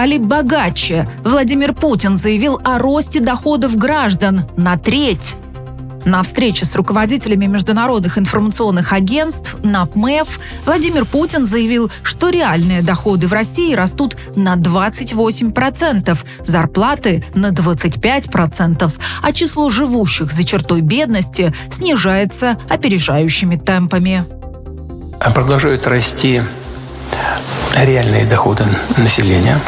стали богаче. Владимир Путин заявил о росте доходов граждан на треть. На встрече с руководителями международных информационных агентств НАПМЭФ Владимир Путин заявил, что реальные доходы в России растут на 28%, зарплаты на 25%, а число живущих за чертой бедности снижается опережающими темпами. Продолжают расти реальные доходы населения.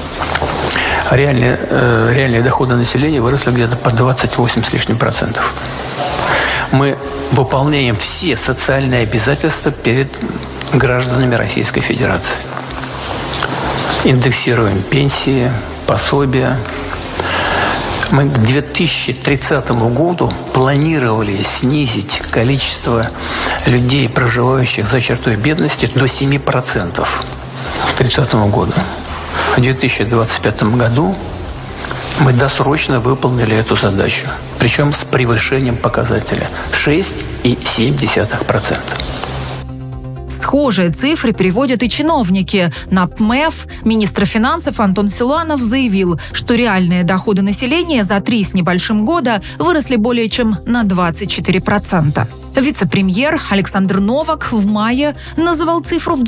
Реальные доходы населения выросли где-то по 28 с лишним процентов. Мы выполняем все социальные обязательства перед гражданами Российской Федерации. Индексируем пенсии, пособия. Мы к 2030 году планировали снизить количество людей, проживающих за чертой бедности, до 7% к 2030 году. В 2025 году мы досрочно выполнили эту задачу, причем с превышением показателя 6,7%. Схожие цифры приводят и чиновники. НАПМЭФ министр финансов Антон Силуанов заявил, что реальные доходы населения за 3 с небольшим года выросли более чем на 24%. Вице-премьер Александр Новак в мае называл цифру в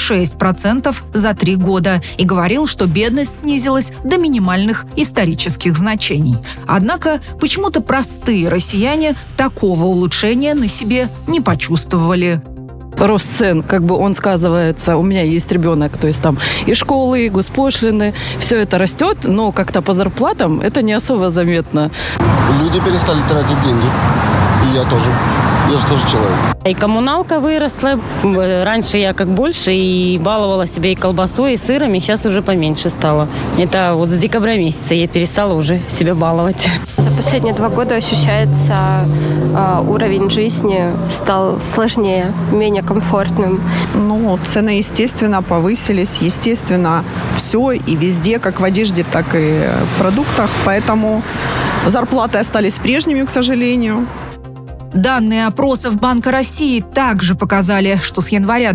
26% за 3 года и говорил, что бедность снизилась до минимальных исторических значений. Однако почему-то простые россияне такого улучшения на себе не почувствовали. Рост цен, он сказывается. У меня есть ребенок, то есть там и школы, и госпошлины, все это растет, но как-то по зарплатам это не особо заметно. Люди перестали тратить деньги, и я тоже. Я же тоже человек. И коммуналка выросла. Раньше я больше и баловала себя и колбасой, и сыром, и сейчас уже поменьше стало. Это с декабря месяца я перестала уже себя баловать. За последние 2 года ощущается уровень жизни стал сложнее, менее комфортным. Цены, естественно, повысились. Естественно, все и везде, как в одежде, так и в продуктах. Поэтому зарплаты остались прежними, к сожалению. Данные опросов Банка России также показали, что с января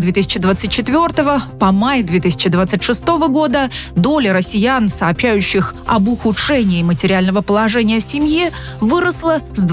2024 по май 2026 года доля россиян, сообщающих об ухудшении материального положения семьи, выросла с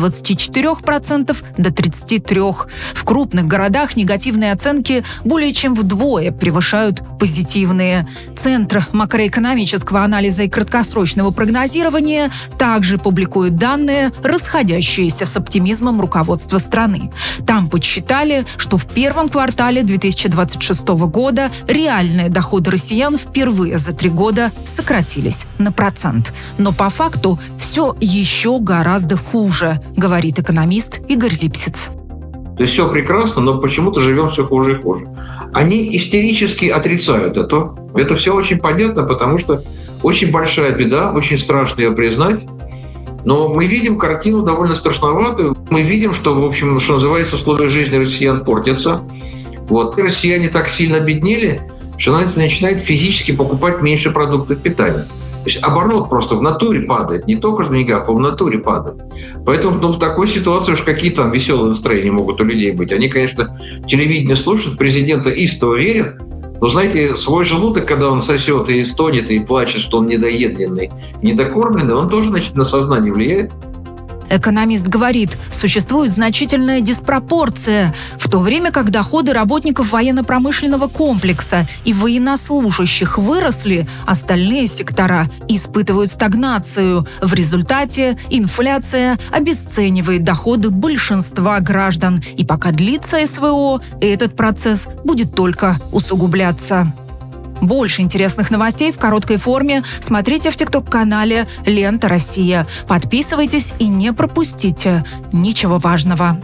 24% до 33%. В крупных городах негативные оценки более чем вдвое превышают позитивные. Центр макроэкономического анализа и краткосрочного прогнозирования также публикует данные, расходящиеся с оптимизмом руководства страны. Там подсчитали, что в первом квартале 2026 года реальные доходы россиян впервые за 3 года сократились на 1%. Но по факту все еще гораздо хуже, говорит экономист Игорь Липсиц. То есть все прекрасно, но почему-то живем все хуже и хуже. Они истерически отрицают это. Это все очень понятно, потому что очень большая беда, очень страшно ее признать. Но мы видим картину довольно страшноватую. Мы видим, что, в общем, что называется, условия жизни россиян портятся. Россияне так сильно обеднели, что они начинают физически покупать меньше продуктов питания. То есть оборот просто в натуре падает. Не только в деньгах, а в натуре падает. Поэтому в такой ситуации уж какие там веселые настроения могут у людей быть. Они, конечно, телевидение слушают, президента истово верят. Но, знаете, свой желудок, когда он сосет и стонет, и плачет, что он недоеденный, недокормленный, он тоже, на сознание влияет. Экономист говорит, существует значительная диспропорция. В то время как доходы работников военно-промышленного комплекса и военнослужащих выросли, остальные сектора испытывают стагнацию. В результате инфляция обесценивает доходы большинства граждан. И пока длится СВО, этот процесс будет только усугубляться. Больше интересных новостей в короткой форме смотрите в ТикТок-канале «Лента Россия». Подписывайтесь и не пропустите ничего важного.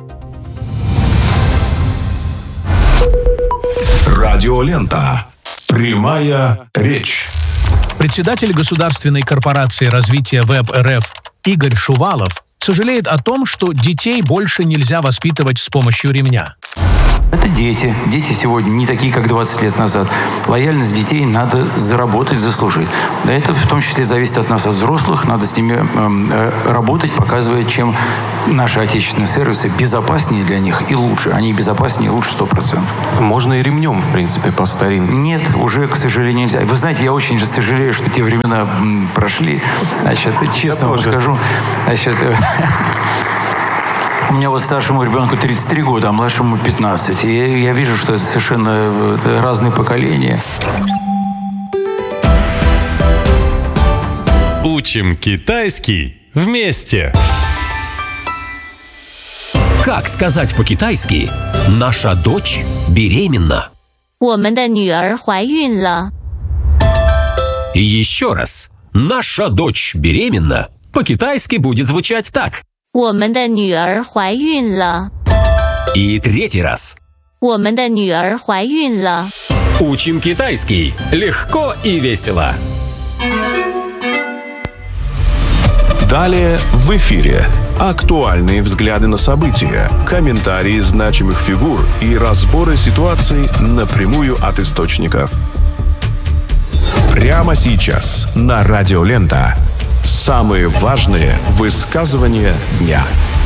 Радиолента. Прямая речь. Председатель Государственной корпорации развития ВЭБ РФ Игорь Шувалов сожалеет о том, что детей больше нельзя воспитывать с помощью ремня. Это дети. Дети сегодня не такие, как 20 лет назад. Лояльность детей надо заработать, заслужить. Да, это в том числе зависит от нас, от взрослых. Надо с ними работать, показывая, чем наши отечественные сервисы безопаснее для них и лучше. Они безопаснее и лучше 100%. Можно и ремнем, в принципе, по старинке. Нет, уже, к сожалению, нельзя. Вы знаете, я очень же сожалею, что те времена прошли. Значит, честно вам скажу. Значит, у меня вот старшему ребенку 33 года, а младшему 15. И я вижу, что это совершенно разные поколения. Учим китайский вместе. Как сказать по-китайски «Наша дочь беременна»? 我们的女儿怀孕了. И еще раз. «Наша дочь беременна» по-китайски будет звучать так. 我们的女儿怀孕了. И третий раз. 我们的女儿怀孕了. Учим китайский легко и весело. Далее в эфире. Актуальные взгляды на события, комментарии значимых фигур и разборы ситуаций напрямую от источников. Прямо сейчас на Радио Лента. Самые важные высказывания дня.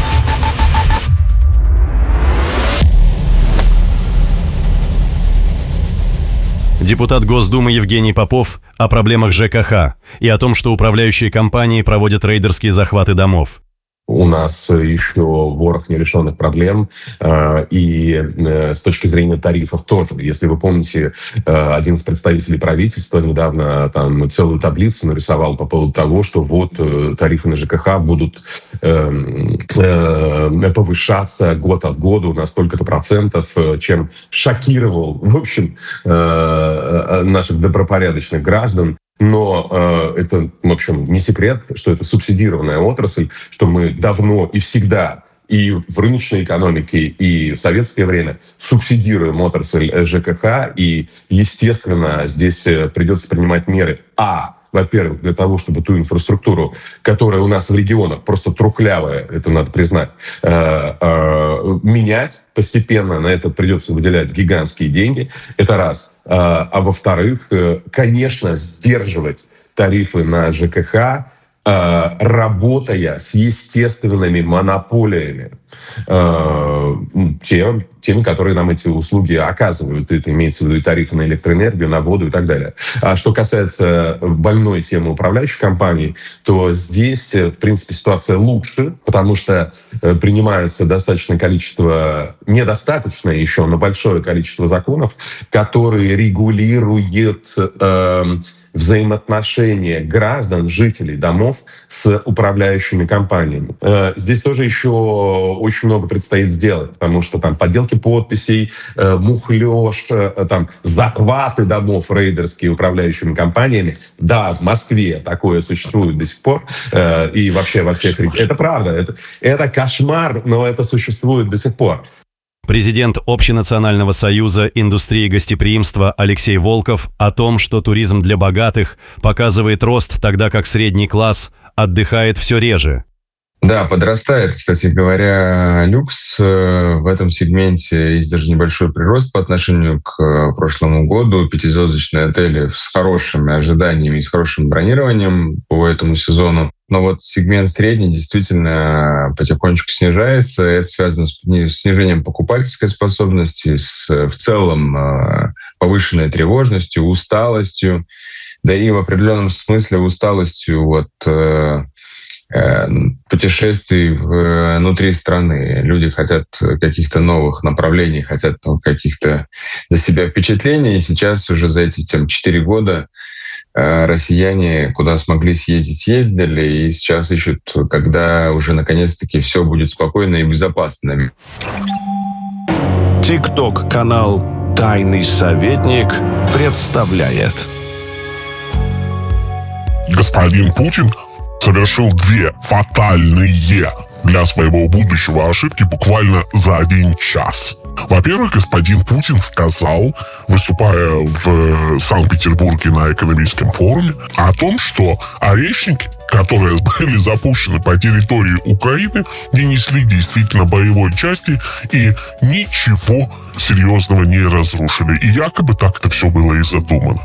Депутат Госдумы Евгений Попов о проблемах ЖКХ и о том, что управляющие компании проводят рейдерские захваты домов. У нас еще ворох нерешенных проблем, и с точки зрения тарифов тоже. Если вы помните, один из представителей правительства недавно там целую таблицу нарисовал по поводу того, что вот тарифы на ЖКХ будут повышаться год от года на столько-то процентов, чем шокировал, в общем, наших добропорядочных граждан. Но это, в общем, не секрет, что это субсидированная отрасль, что мы давно и всегда и в рыночной экономике, и в советское время субсидируем отрасль ЖКХ. И, естественно, здесь придется принимать меры. Во-первых, для того, чтобы ту инфраструктуру, которая у нас в регионах просто трухлявая, это надо признать, менять постепенно. На это придется выделять гигантские деньги. Это раз. А во-вторых, конечно, сдерживать тарифы на ЖКХ, работая с естественными монополиями, теми, которые нам эти услуги оказывают. Это имеется в виду и тарифы на электроэнергию, на воду и так далее. А что касается больной темы управляющих компаний, то здесь, в принципе, ситуация лучше, потому что принимается достаточное количество, недостаточное еще, но большое количество законов, которые регулируют взаимоотношения граждан, жителей домов с управляющими компаниями. Здесь тоже еще очень много предстоит сделать, потому что там подделки подписей, мухлёж, там захваты домов рейдерские управляющими компаниями. Да, в Москве такое существует до сих пор, и вообще во всех регионах. Это правда, это кошмар, но это существует до сих пор. Президент Общенационального союза индустрии гостеприимства Алексей Волков о том, что туризм для богатых показывает рост, тогда как средний класс отдыхает все реже. Да, подрастает, кстати говоря, люкс. В этом сегменте есть даже небольшой прирост по отношению к прошлому году. Пятизвездочные отели с хорошими ожиданиями и с хорошим бронированием по этому сезону. Но вот сегмент средний действительно потихонечку снижается. Это связано с снижением покупательской способности, в целом повышенной тревожностью, усталостью, да и в определенном смысле усталостью от путешествий внутри страны. Люди хотят каких-то новых направлений, хотят каких-то для себя впечатлений. И сейчас уже за эти 4 года россияне, куда смогли съездить, съездили, и сейчас ищут, когда уже наконец-таки все будет спокойно и безопасно. ТикТок-канал «Тайный советник» представляет. Господин Путин совершил 2 фатальные для своего будущего ошибки буквально за 1 час. Во-первых, господин Путин сказал, выступая в Санкт-Петербурге на экономическом форуме, о том, что орешники, которые были запущены по территории Украины, не несли действительно боевой части и ничего серьезного не разрушили. И якобы так это все было и задумано.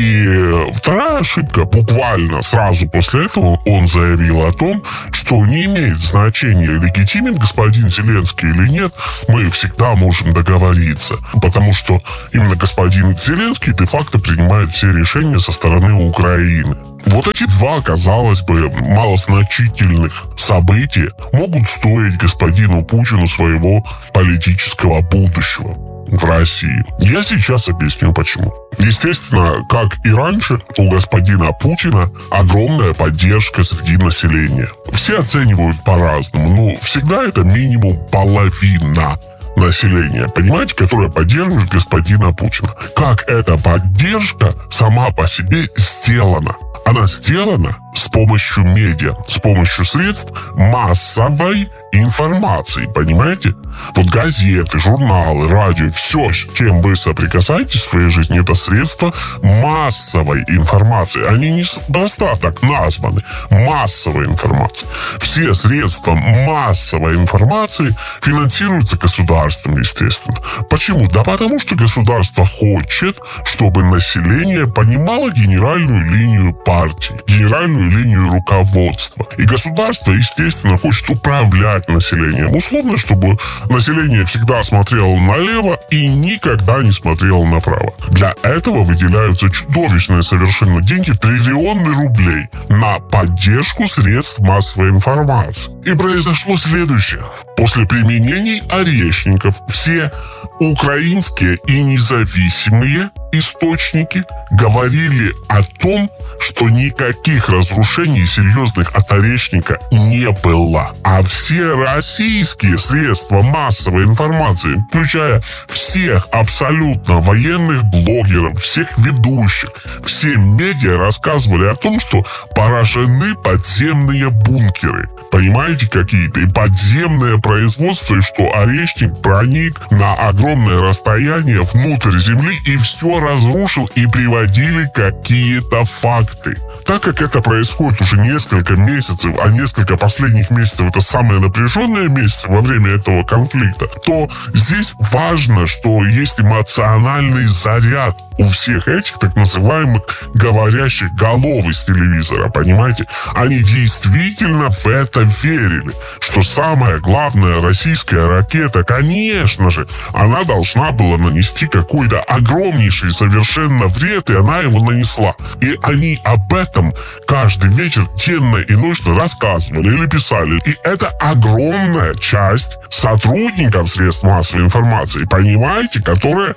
И вторая ошибка, буквально сразу после этого он заявил о том, что не имеет значения, легитимен господин Зеленский или нет, мы всегда можем договориться. Потому что именно господин Зеленский де-факто принимает все решения со стороны Украины. Вот эти два, казалось бы, малозначительных события могут стоить господину Путину своего политического будущего в России. Я сейчас объясню почему. Естественно, как и раньше, у господина Путина огромная поддержка среди населения. Все оценивают по-разному, но всегда это минимум половина населения, понимаете, которое поддерживает господина Путина. Как эта поддержка сама по себе сделана? Она сделана с помощью медиа, с помощью средств массовой информации, понимаете? Вот газеты, журналы, радио, все, с чем вы соприкасаетесь в своей жизни, это средства массовой информации. Они не просто так названы. Массовая информация. Все средства массовой информации финансируются государством, естественно. Почему? Да потому что государство хочет, чтобы население понимало генеральную линию партии, генеральную линию руководства. И государство, естественно, хочет управлять населением. Условно, чтобы население всегда смотрело налево и никогда не смотрело направо. Для этого выделяются чудовищные совершенно деньги, триллионы рублей, на поддержку средств массовой информации. И произошло следующее. После применений орешников все украинские и независимые источники говорили о том, что никаких разрушений серьезных от орешника не было. А все российские средства массовой информации, включая всех абсолютно военных блогеров, всех ведущих, все медиа рассказывали о том, что поражены подземные бункеры. Понимаете, какие-то и подземное производство, и что орешник проник на огромное расстояние внутрь земли и все разрушил, и приводили какие-то факты. Так как это происходит уже несколько месяцев, а несколько последних месяцев это самые напряженные месяцы во время этого конфликта, то здесь важно, что есть эмоциональный заряд у всех этих так называемых говорящих голов из телевизора, понимаете? Они действительно в это верили, что самая главная российская ракета, конечно же, она должна была нанести какой-то огромнейший совершенно вред, и она его нанесла. И они об этом каждый вечер, денно и ночно рассказывали или писали. И это огромная часть сотрудников средств массовой информации, понимаете, которые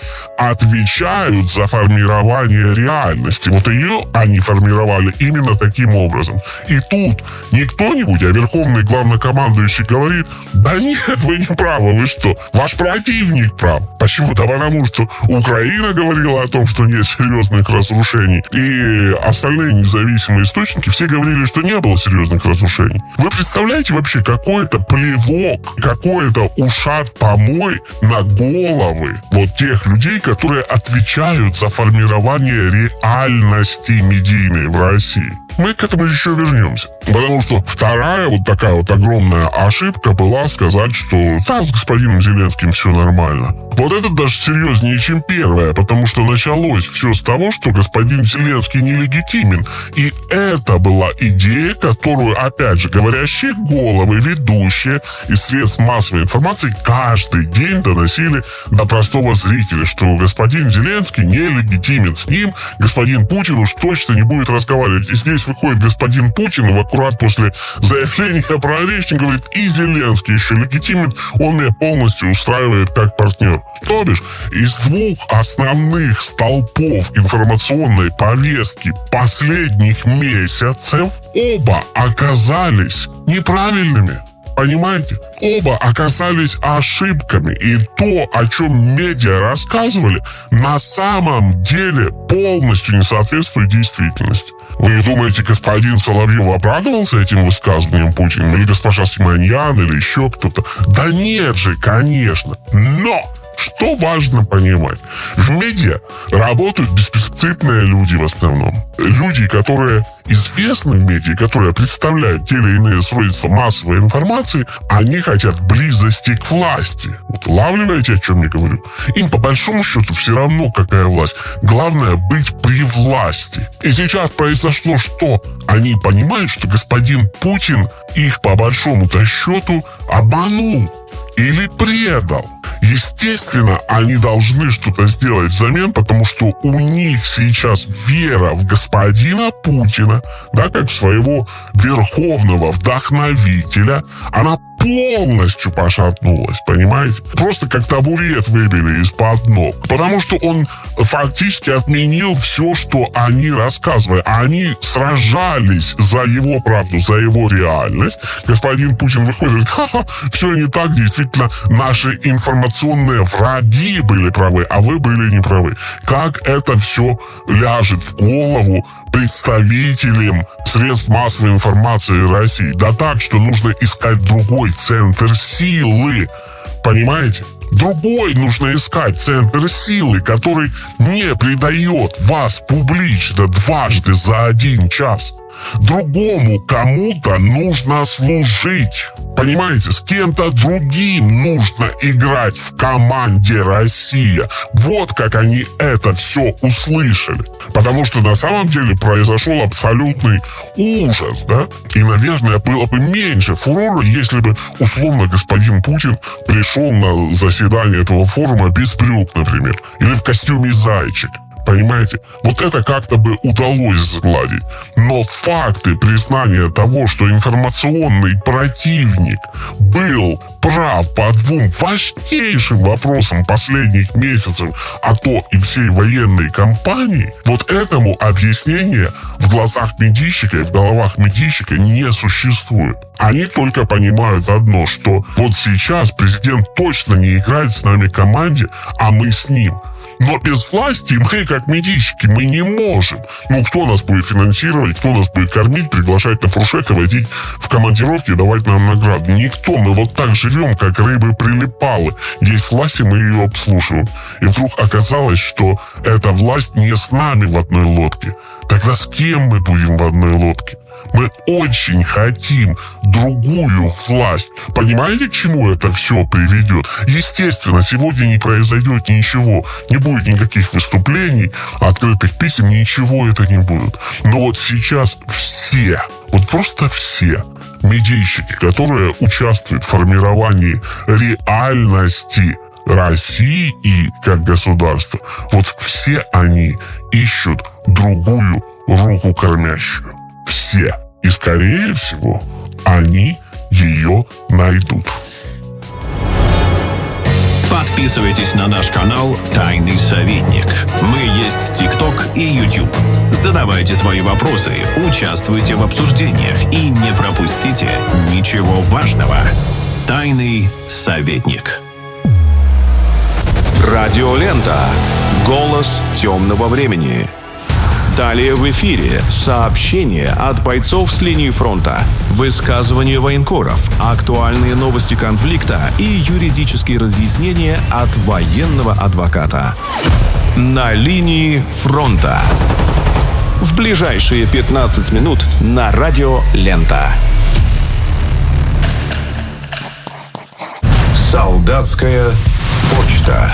отвечают за формирование реальности. Вот ее они формировали именно таким образом. И тут не кто-нибудь, а верховный главнокомандующий говорит: да нет, вы не правы, вы что? Ваш противник прав. Почему? Да потому что Украина говорила о том, что нет серьезных разрушений, и остальные независимые источники все говорили, что не было серьезных разрушений. Вы представляете вообще какой-то плевок, какой-то ушат помой на головы вот тех людей, которые отвечают за формирование реальности медийной в России? Мы к этому еще вернемся. Потому что вторая вот такая вот огромная ошибка была сказать, что да, с господином Зеленским все нормально. Вот это даже серьезнее, чем первое, потому что началось все с того, что господин Зеленский нелегитимен. И это была идея, которую, опять же, говорящие головы, ведущие из средств массовой информации каждый день доносили до простого зрителя, что господин Зеленский нелегитимен. С ним господин Путин уж точно не будет разговаривать. И здесь выходит господин Путин, и аккурат после заявления про орешник говорит: и Зеленский еще легитимен, он меня полностью устраивает как партнер. То бишь, из двух основных столпов информационной повестки последних месяцев оба оказались неправильными. Понимаете? Оба оказались ошибками. И то, о чем медиа рассказывали, на самом деле полностью не соответствует действительности. Вы думаете, господин Соловьев обрадовался этим высказыванием Путина? Или госпожа Симоньян, или еще кто-то? Да нет же, конечно. Но Что важно понимать? В медиа работают бесперспективные люди в основном. Люди, которые известны в медиа, которые представляют те или иные средства массовой информации, они хотят близости к власти. Вот улавливаете, о чем я говорю? Им по большому счету все равно, какая власть. Главное быть при власти. И сейчас произошло что? Они понимают, что господин Путин их по большому-то счету обманул или предал. Естественно, они должны что-то сделать взамен, потому что у них сейчас вера в господина Путина, да, как своего верховного вдохновителя, она полностью пошатнулась, понимаете? Просто как табурет выбили из-под ног. Потому что он фактически отменил все, что они рассказывали. Они сражались за его правду, за его реальность. Господин Путин выходит и говорит: ха-ха, все не так, действительно, наши информационные враги были правы, а вы были неправы. Как это все ляжет в голову представителям средств массовой информации России? Да так, что нужно искать другой центр силы. Понимаете? Другой нужно искать центр силы, который не предает вас публично дважды за 1 час. Другому кому-то нужно служить. Понимаете, с кем-то другим нужно играть в команде «Россия». Вот как они это все услышали. Потому что на самом деле произошел абсолютный ужас, да? И, наверное, было бы меньше фурора, если бы, условно, господин Путин пришел на заседание этого форума без брюк, например. Или в костюме зайчик. Понимаете? Вот это как-то бы удалось сгладить. Но факты признания того, что информационный противник был прав по 2 важнейшим вопросам последних месяцев, а то и всей военной кампании, вот этому объяснения в глазах медийщика и в головах медийщика не существует. Они только понимают одно, что вот сейчас президент точно не играет с нами в команде, а мы с ним. Но без власти мы, как медийщики, мы не можем. Ну, кто нас будет финансировать, кто нас будет кормить, приглашать на фуршет и водить в командировки и давать нам награду? Никто. Мы вот так живем, как рыбы-прилипалы. Есть власть, и мы ее обслуживаем. И вдруг оказалось, что эта власть не с нами в одной лодке. Тогда с кем мы будем в одной лодке? Мы очень хотим другую власть. Понимаете, к чему это все приведет? Естественно, сегодня не произойдет ничего. Не будет никаких выступлений, открытых писем, ничего это не будет. Но вот сейчас все, вот просто все медийщики, которые участвуют в формировании реальности России и как государства, вот все они ищут другую руку кормящую. Все. И, скорее всего, они ее найдут. Подписывайтесь на наш канал «Тайный советник». Мы есть в ТикТок и YouTube. Задавайте свои вопросы, участвуйте в обсуждениях и не пропустите ничего важного. «Тайный советник». Радиолента. Голос темного времени. Далее в эфире сообщения от бойцов с линии фронта, высказывания военкоров, актуальные новости конфликта и юридические разъяснения от военного адвоката. На линии фронта. В ближайшие 15 минут на Радио Лента. Солдатская почта.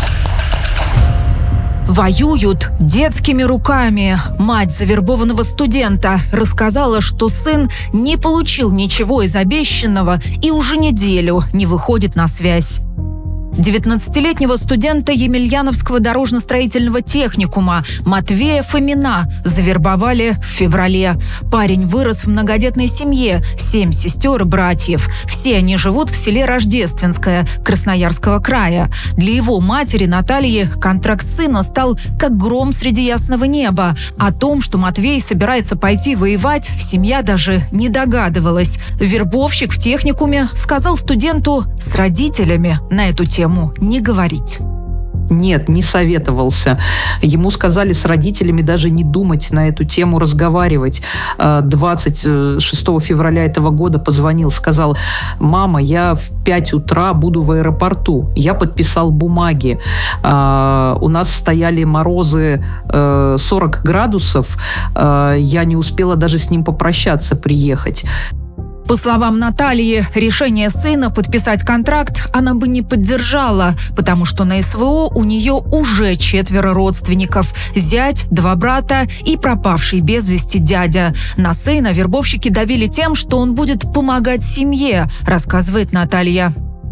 Воюют детскими руками. Мать завербованного студента рассказала, что сын не получил ничего из обещанного и уже неделю не выходит на связь. 19-летнего студента Емельяновского дорожно-строительного техникума Матвея Фомина завербовали в феврале. Парень вырос в многодетной семье, 7 сестер и братьев. Все они живут в селе Рождественское Красноярского края. Для его матери Натальи контракт сына стал как гром среди ясного неба. О том, что Матвей собирается пойти воевать, семья даже не догадывалась. Вербовщик в техникуме сказал студенту с родителями на эту тему не говорить. Нет, не советовался. Ему сказали с родителями даже не думать на эту тему разговаривать. 26 февраля этого года позвонил, сказал: «Мама, я в 5 утра буду в аэропорту». Я подписал бумаги. У нас стояли морозы 40 градусов. Я не успела даже с ним попрощаться, приехать. По словам Натальи, решение сына подписать контракт она бы не поддержала, потому что на СВО у нее уже 4 родственников: зять, 2 брата и пропавший без вести дядя. На сына вербовщики давили тем, что он будет помогать семье, рассказывает Наталья.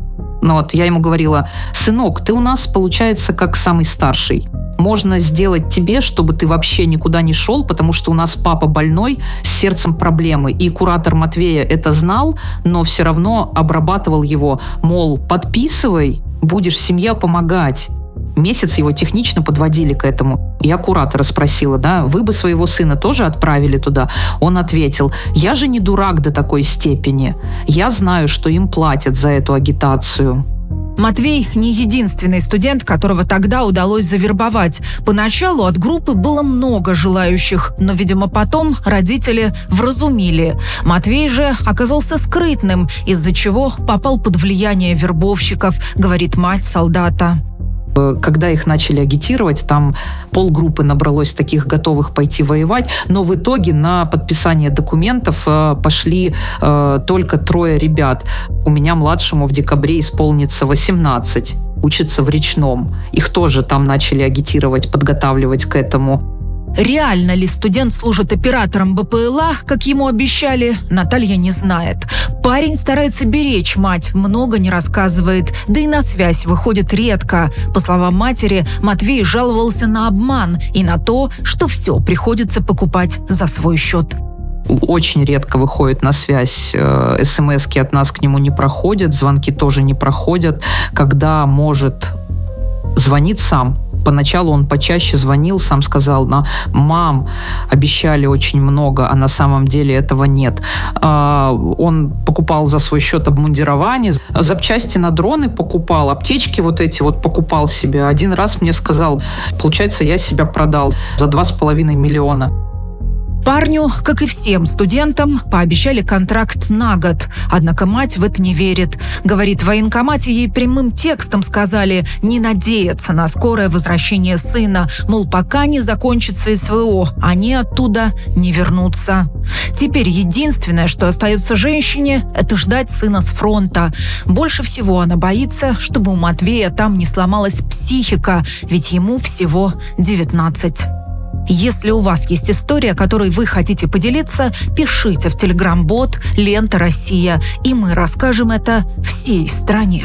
Я ему говорила: «Сынок, ты у нас, получается, как самый старший. Можно сделать тебе, чтобы ты вообще никуда не шел, потому что у нас папа больной, с сердцем проблемы». И куратор Матвея это знал, но все равно обрабатывал его. Мол, подписывай, будешь семье помогать. Месяц его технично подводили к этому. Я куратора спросила: вы бы своего сына тоже отправили туда? Он ответил: я же не дурак до такой степени. Я знаю, что им платят за эту агитацию. Матвей не единственный студент, которого тогда удалось завербовать. Поначалу от группы было много желающих, но, видимо, потом родители вразумили. Матвей же оказался скрытным, из-за чего попал под влияние вербовщиков, говорит мать солдата. Когда их начали агитировать, там полгруппы набралось таких готовых пойти воевать, но в итоге на подписание документов пошли только 3 ребят. У меня младшему в декабре исполнится 18, учится в Речном. Их тоже там начали агитировать, подготавливать к этому. Реально ли студент служит оператором БПЛА, как ему обещали, Наталья не знает. Парень старается беречь мать, много не рассказывает, да и на связь выходит редко. По словам матери, Матвей жаловался на обман и на то, что все приходится покупать за свой счет. Очень редко выходит на связь, смс-ки от нас к нему не проходят, звонки тоже не проходят. Когда может, звонит сам. Поначалу он почаще звонил, сам сказал: «Мам, обещали очень много, а на самом деле этого нет». Он покупал за свой счет обмундирование, запчасти на дроны покупал, аптечки эти покупал себе. Один раз мне сказал: получается, я себя продал за 2,5 миллиона. Парню, как и всем студентам, пообещали контракт на год. Однако мать в это не верит. Говорит, в военкомате ей прямым текстом сказали не надеяться на скорое возвращение сына. Мол, пока не закончится СВО, они оттуда не вернутся. Теперь единственное, что остается женщине, это ждать сына с фронта. Больше всего она боится, чтобы у Матвея там не сломалась психика, ведь ему всего 19. Если у вас есть история, которой вы хотите поделиться, пишите в телеграм-бот «Лента Россия», и мы расскажем это всей стране.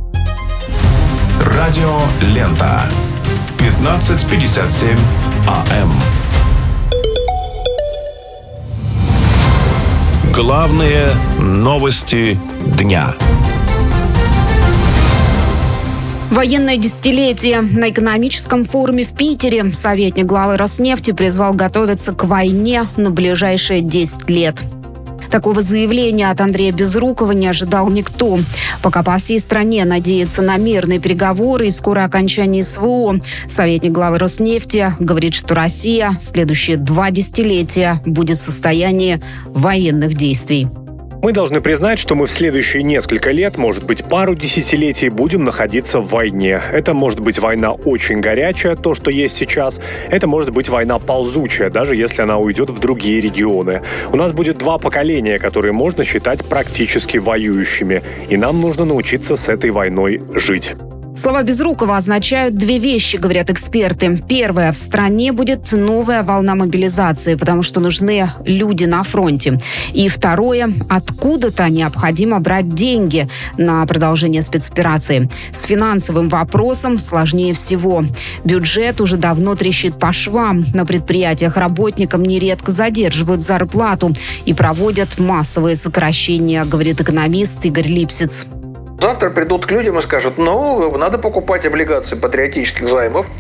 Радио «Лента». 15:57 АМ. Главные новости дня. Военное десятилетие. На экономическом форуме в Питере советник главы Роснефти призвал готовиться к войне на ближайшие 10 лет. Такого заявления от Андрея Безрукова не ожидал никто. Пока по всей стране надеются на мирные переговоры и скорое окончание СВО, советник главы Роснефти говорит, что Россия следующие 2 десятилетия будет в состоянии военных действий. Мы должны признать, что мы в следующие несколько лет, может быть, пару десятилетий, будем находиться в войне. Это может быть война очень горячая, то, что есть сейчас. Это может быть война ползучая, даже если она уйдет в другие регионы. У нас будет 2 поколения, которые можно считать практически воюющими. И нам нужно научиться с этой войной жить. Слова Безрукова означают 2 вещи, говорят эксперты. Первое. В стране будет новая волна мобилизации, потому что нужны люди на фронте. И второе. Откуда-то необходимо брать деньги на продолжение спецоперации. С финансовым вопросом сложнее всего. Бюджет уже давно трещит по швам. На предприятиях работникам нередко задерживают зарплату и проводят массовые сокращения, говорит экономист Игорь Липсиц. Завтра придут к людям и скажут, надо покупать облигации патриотических займов,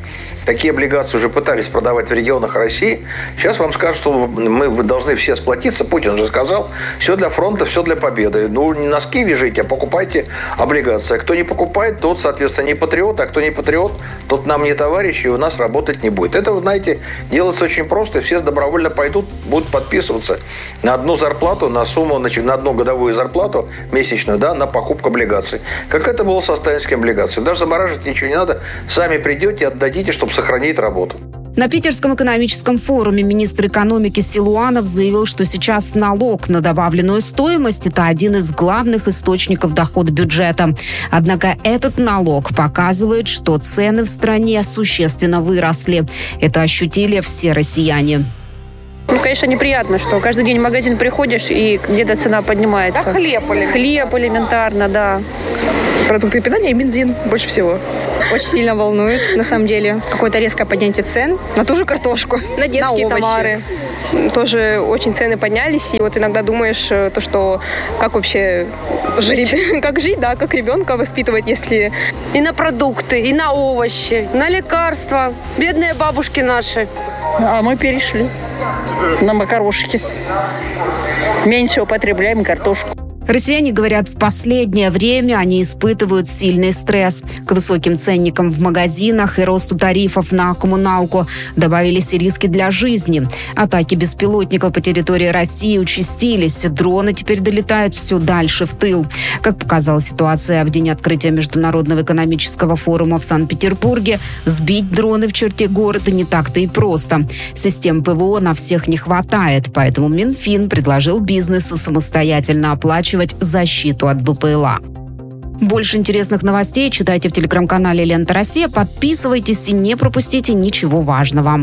такие облигации уже пытались продавать в регионах России. Сейчас вам скажут, что вы должны все сплотиться. Путин же сказал, все для фронта, все для победы. Ну, не носки вяжите, а покупайте облигации. А кто не покупает, тот, соответственно, не патриот. А кто не патриот, тот нам не товарищ, и у нас работать не будет. Это, вы знаете, делается очень просто. Все добровольно пойдут, будут подписываться на одну зарплату, на сумму, значит, на одну годовую зарплату месячную, да, на покупку облигаций. Как это было со сталинскими облигациями. Даже замораживать ничего не надо. Сами придете, отдадите, чтобы сохранить работу. На Питерском экономическом форуме министр экономики Силуанов заявил, что сейчас налог на добавленную стоимость – это один из главных источников дохода бюджета. Однако этот налог показывает, что цены в стране существенно выросли. Это ощутили все россияне. Ну, конечно, неприятно, что каждый день в магазин приходишь, и где-то цена поднимается. Да, хлеб элементарно, да. Продукты питания и бензин больше всего. Очень сильно волнует, на самом деле. Какое-то резкое поднятие цен на ту же картошку, на детские товары. Тоже очень цены поднялись. И вот иногда думаешь, то, что как вообще жить? Как жить, да, как ребенка воспитывать, если и на продукты, и на овощи, на лекарства. Бедные бабушки наши. А мы перешли на макарошки. Меньше употребляем картошку. Россияне говорят, в последнее время они испытывают сильный стресс. К высоким ценникам в магазинах и росту тарифов на коммуналку добавились и риски для жизни. Атаки беспилотников по территории России участились. Дроны теперь долетают все дальше в тыл. Как показала ситуация в день открытия Международного экономического форума в Санкт-Петербурге, сбить дроны в черте города не так-то и просто. Систем ПВО на всех не хватает, поэтому Минфин предложил бизнесу самостоятельно оплачивать защиту от БПЛА. Больше интересных новостей читайте в телеграм-канале «Лента Россия». Подписывайтесь и не пропустите ничего важного.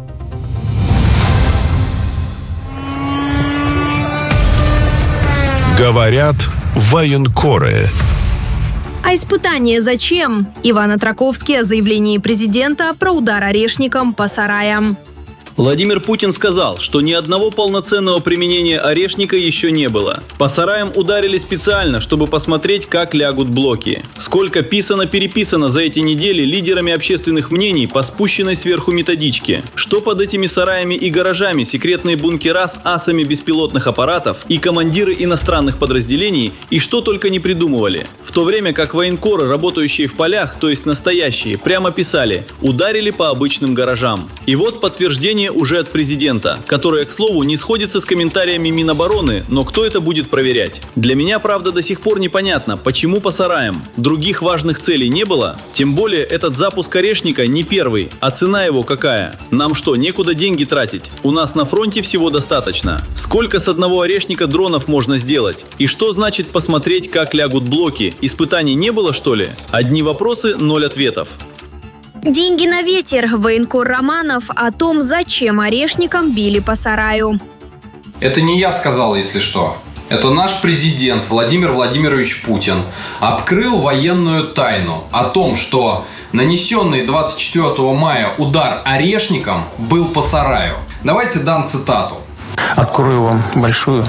Говорят военкоры. А испытание зачем? Иван Отраковский о заявлении президента про удар орешником по сараям. Владимир Путин сказал, что ни одного полноценного применения орешника еще не было. По сараям ударили специально, чтобы посмотреть, как лягут блоки. Сколько писано-переписано за эти недели лидерами общественных мнений по спущенной сверху методичке. Что под этими сараями и гаражами секретные бункера с асами беспилотных аппаратов и командиры иностранных подразделений, и что только не придумывали. В то время как военкоры, работающие в полях, то есть настоящие, прямо писали: ударили по обычным гаражам. И вот подтверждение уже от президента, которое, к слову, не сходится с комментариями Минобороны, но кто это будет проверять? Для меня, правда, до сих пор непонятно, почему по сараям. Других важных целей не было? Тем более, этот запуск орешника не первый, а цена его какая? Нам что, некуда деньги тратить? У нас на фронте всего достаточно. Сколько с одного орешника дронов можно сделать? И что значит посмотреть, как лягут блоки? Испытаний не было, что ли? Одни вопросы, 0 ответов. Деньги на ветер. Военкор Романов о том, зачем орешникам били по сараю. Это не я сказал, если что. Это наш президент Владимир Владимирович Путин открыл военную тайну о том, что нанесенный 24 мая удар орешником был по сараю. Давайте дам цитату. Открою вам большую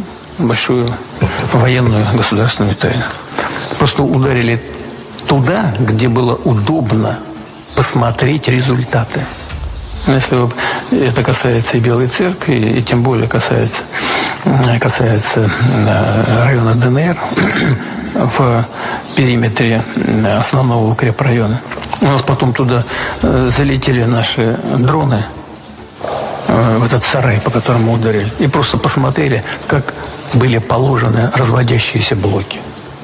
военную государственную тайну. Просто ударили туда, где было удобно посмотреть результаты. Если это касается и Белой Церкви, и тем более касается района ДНР в периметре основного укрепрайона. У нас потом туда залетели наши дроны в этот сарай, по которому ударили, и просто посмотрели, как были положены разводящиеся блоки.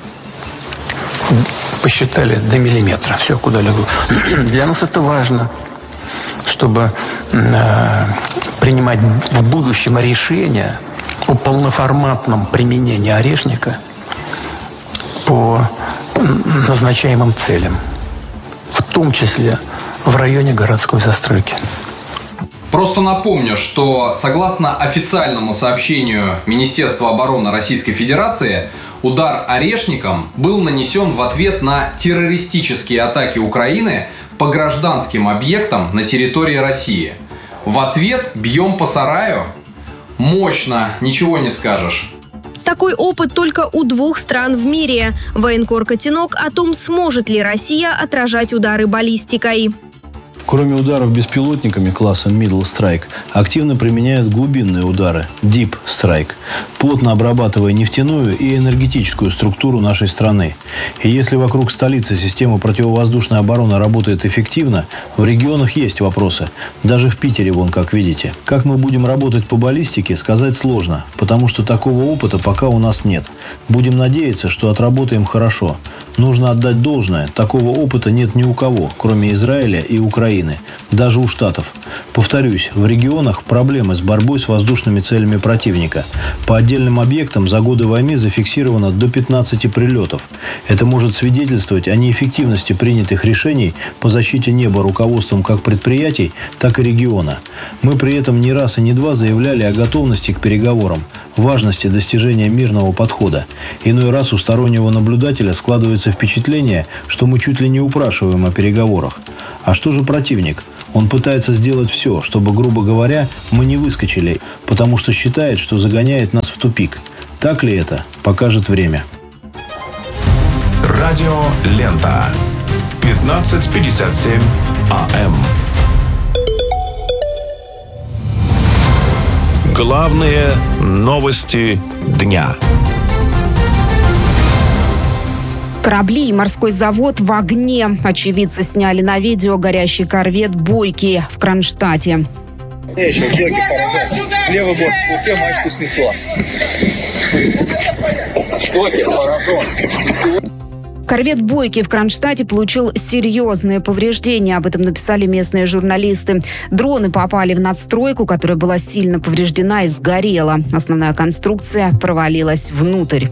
Посчитали до миллиметра, все, куда легло. Для нас это важно, чтобы принимать в будущем решения о полноформатном применении орешника по назначаемым целям, в том числе в районе городской застройки. Просто напомню, что согласно официальному сообщению Министерства обороны Российской Федерации, удар орешником был нанесен в ответ на террористические атаки Украины по гражданским объектам на территории России. В ответ бьем по сараю? Мощно, ничего не скажешь. Такой опыт только у 2 стран в мире. Военкор Котенок о том, сможет ли Россия отражать удары баллистикой. Кроме ударов беспилотниками класса Middle Strike, активно применяют глубинные удары Deep Strike, плотно обрабатывая нефтяную и энергетическую структуру нашей страны. И если вокруг столицы система противовоздушной обороны работает эффективно, в регионах есть вопросы. Даже в Питере, вон как видите. Как мы будем работать по баллистике, сказать сложно, потому что такого опыта пока у нас нет. Будем надеяться, что отработаем хорошо. Нужно отдать должное, такого опыта нет ни у кого, кроме Израиля и Украины, даже у Штатов. Повторюсь, в регионах проблемы с борьбой с воздушными целями противника. По отдельным объектам за годы войны зафиксировано до 15 прилетов. Это может свидетельствовать о неэффективности принятых решений по защите неба руководством как предприятий, так и региона. Мы при этом не раз и не два заявляли о готовности к переговорам, важности достижения мирного подхода. Иной раз у стороннего наблюдателя складывается впечатление, что мы чуть ли не упрашиваем о переговорах. А что же противник? Он пытается сделать все, чтобы, грубо говоря, мы не выскочили, потому что считает, что загоняет нас в тупик. Так ли это, покажет время. Радио Лента. 15:57 АМ. Главные новости дня. Корабли и морской завод в огне. Очевидцы сняли на видео горящий корвет «Бойкий» в Кронштадте. Левый борт, у тебя мачту снесло. Корвет «Бойкий» в Кронштадте получил серьезные повреждения. Об этом написали местные журналисты. Дроны попали в надстройку, которая была сильно повреждена и сгорела. Основная конструкция провалилась внутрь.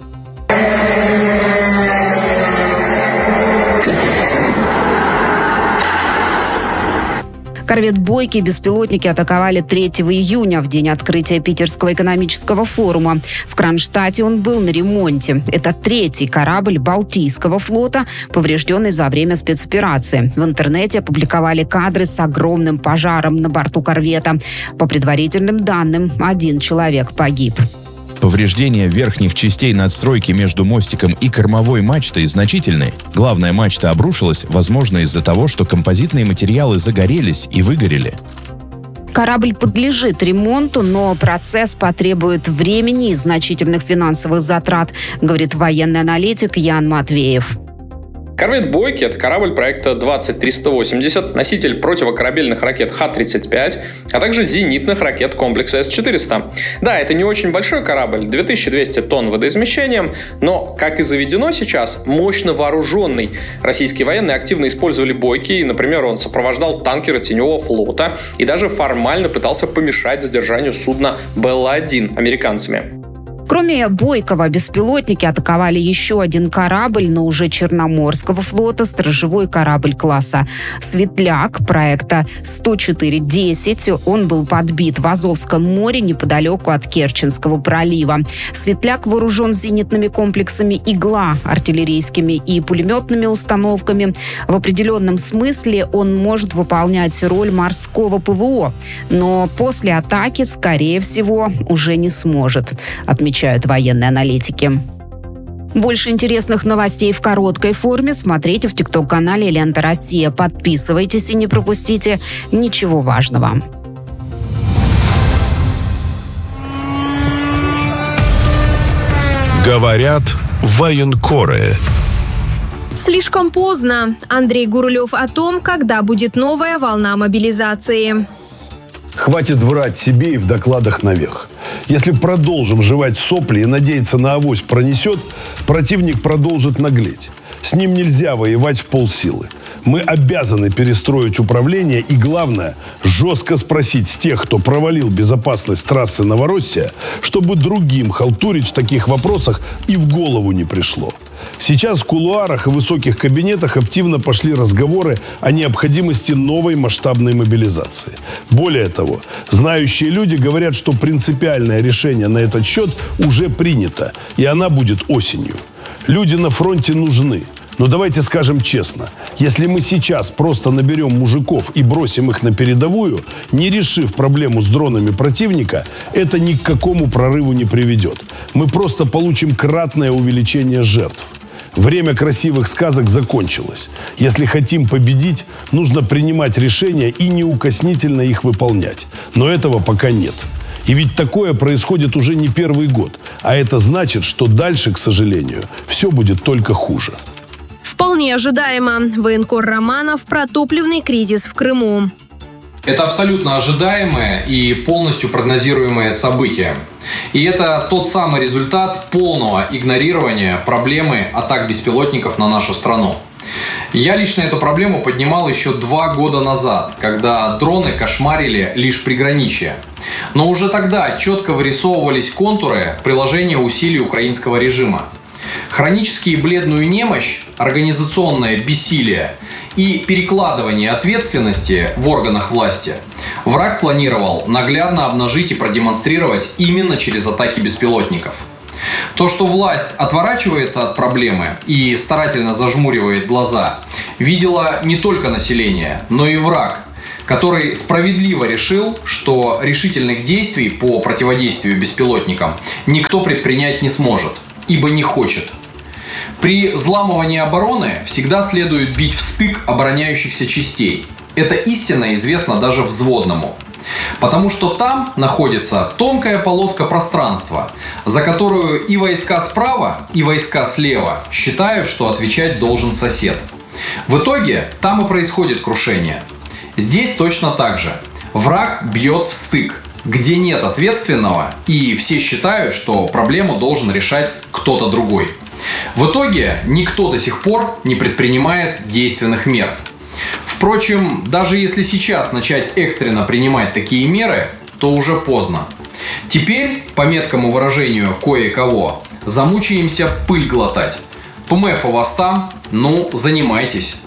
Корвет «Бойкий» беспилотники атаковали 3 июня, в день открытия Питерского экономического форума. В Кронштадте он был на ремонте. Это 3-й корабль Балтийского флота, поврежденный за время спецоперации. В интернете опубликовали кадры с огромным пожаром на борту корвета. По предварительным данным, 1 человек погиб. Повреждения верхних частей надстройки между мостиком и кормовой мачтой значительны. Главная мачта обрушилась, возможно, из-за того, что композитные материалы загорелись и выгорели. Корабль подлежит ремонту, но процесс потребует времени и значительных финансовых затрат, говорит военный аналитик Ян Матвеев. Корвет «Бойкий» — это корабль проекта 20380, носитель противокорабельных ракет Х-35, а также зенитных ракет комплекса С-400. Да, это не очень большой корабль, 2200 тонн водоизмещением, но, как и заведено сейчас, мощно вооруженный. Российские военные активно использовали «Бойкий», например, он сопровождал танкеры Теневого флота и даже формально пытался помешать задержанию судна «Белла-1» американцами. Кроме «Бойкого», беспилотники атаковали еще 1 корабль, но уже Черноморского флота, сторожевой корабль класса «Светляк» проекта 104-10. Он был подбит в Азовском море неподалеку от Керченского пролива. «Светляк» вооружен зенитными комплексами «Игла», артиллерийскими и пулеметными установками. В определенном смысле он может выполнять роль морского ПВО, но после атаки, скорее всего, уже не сможет, отмечают военные аналитики. Больше интересных новостей в короткой форме смотрите в ТикТок-канале «Лента Россия». Подписывайтесь и не пропустите ничего важного. Говорят военкоры. Слишком поздно. Андрей Гурлев о том, когда будет новая волна мобилизации. Хватит врать себе и в докладах наверх. Если продолжим жевать сопли и надеяться на авось пронесет, противник продолжит наглеть. С ним нельзя воевать в полсилы. Мы обязаны перестроить управление и, главное, жестко спросить с тех, кто провалил безопасность трассы Новороссия, чтобы другим халтурить в таких вопросах и в голову не пришло. Сейчас в кулуарах и высоких кабинетах активно пошли разговоры о необходимости новой масштабной мобилизации. Более того, знающие люди говорят, что принципиальное решение на этот счет уже принято, и она будет осенью. Люди на фронте нужны. Но давайте скажем честно, если мы сейчас просто наберем мужиков и бросим их на передовую, не решив проблему с дронами противника, это ни к какому прорыву не приведет. Мы просто получим кратное увеличение жертв. Время красивых сказок закончилось. Если хотим победить, нужно принимать решения и неукоснительно их выполнять. Но этого пока нет. И ведь такое происходит уже не первый год. А это значит, что дальше, к сожалению, все будет только хуже. Вполне ожидаемо. Военкор Романов про топливный кризис в Крыму. Это абсолютно ожидаемое и полностью прогнозируемое событие. И это тот самый результат полного игнорирования проблемы атак беспилотников на нашу страну. Я лично эту проблему поднимал еще 2 года назад, когда дроны кошмарили лишь приграничье. Но уже тогда четко вырисовывались контуры приложения усилий украинского режима. Хронические бледную немощь, организационное бессилие и перекладывание ответственности в органах власти враг планировал наглядно обнажить и продемонстрировать именно через атаки беспилотников. То, что власть отворачивается от проблемы и старательно зажмуривает глаза, видело не только население, но и враг, который справедливо решил, что решительных действий по противодействию беспилотникам никто предпринять не сможет, ибо не хочет. При взламывании обороны всегда следует бить в стык обороняющихся частей. Это истинно известно даже взводному. Потому что там находится тонкая полоска пространства, за которую и войска справа, и войска слева считают, что отвечать должен сосед. В итоге там и происходит крушение. Здесь точно так же. Враг бьет в стык, где нет ответственного, и все считают, что проблему должен решать кто-то другой. В итоге никто до сих пор не предпринимает действенных мер. Впрочем, даже если сейчас начать экстренно принимать такие меры, то уже поздно. Теперь, по меткому выражению кое-кого, замучаемся пыль глотать. ПМФ у вас там? Ну, занимайтесь.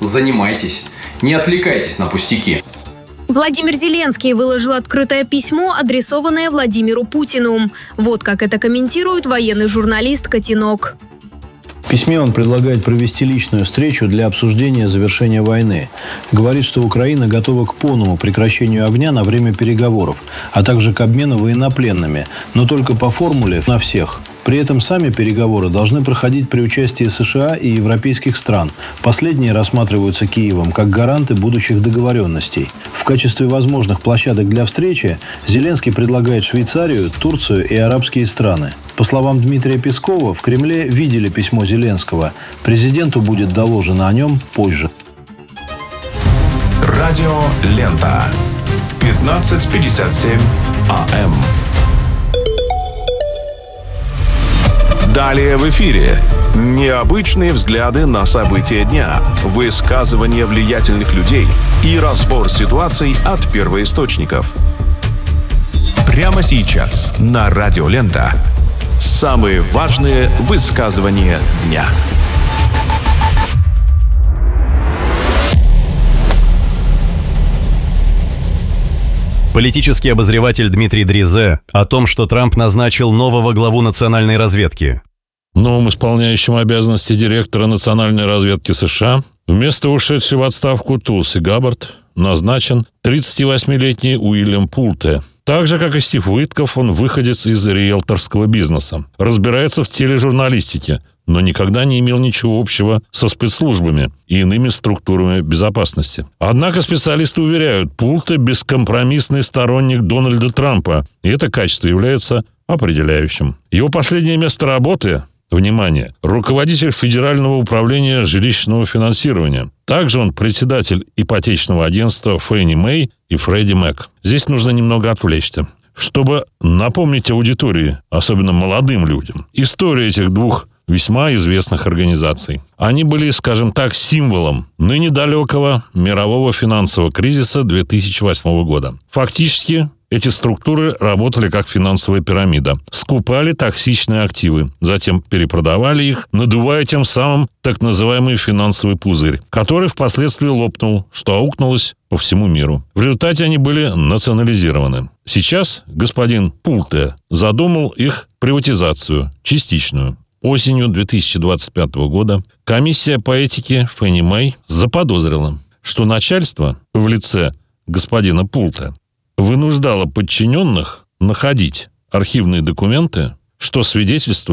Не отвлекайтесь на пустяки. Владимир Зеленский выложил открытое письмо, адресованное Владимиру Путину. Вот как это комментирует военный журналист Котенок. В письме он предлагает провести личную встречу для обсуждения завершения войны. Говорит, что Украина готова к полному прекращению огня на время переговоров, а также к обмену военнопленными, но только по формуле на всех. При этом сами переговоры должны проходить при участии США и европейских стран. Последние рассматриваются Киевом как гаранты будущих договоренностей. В качестве возможных площадок для встречи Зеленский предлагает Швейцарию, Турцию и арабские страны. По словам Дмитрия Пескова, в Кремле видели письмо Зеленского. Президенту будет доложено о нем позже. Радио Лента. 15:57 АМ. Далее в эфире. Необычные взгляды на события дня, высказывания влиятельных людей и разбор ситуаций от первоисточников. Прямо сейчас на Радио Лента. Самые важные высказывания дня. Политический обозреватель Дмитрий Дризе о том, что Трамп назначил нового главу национальной разведки. Новым исполняющим обязанности директора национальной разведки США вместо ушедшей в отставку Тулси Габбард назначен 38-летний Уильям Пулте. Так же, как и Стив Уитков, он выходец из риэлторского бизнеса. Разбирается в тележурналистике, но никогда не имел ничего общего со спецслужбами и иными структурами безопасности. Однако специалисты уверяют, Пулте – бескомпромиссный сторонник Дональда Трампа, и это качество является определяющим. Его последнее место работы – внимание, руководитель Федерального управления жилищного финансирования. Также он председатель ипотечного агентства Фенни Мэй и Фредди Мэк. Здесь нужно немного отвлечься, чтобы напомнить аудитории, особенно молодым людям, историю этих двух весьма известных организаций. Они были, скажем так, символом ныне далекого мирового финансового кризиса 2008 года. Фактически, эти структуры работали как финансовая пирамида. Скупали токсичные активы, затем перепродавали их, надувая тем самым так называемый финансовый пузырь, который впоследствии лопнул, что аукнулось по всему миру. В результате они были национализированы. Сейчас господин Пулте задумал их приватизацию, частичную. Осенью 2025 года комиссия по этике Фенни Мэй заподозрила, что начальство в лице господина Пулте вынуждало подчиненных находить архивные документы, что свидетельствовали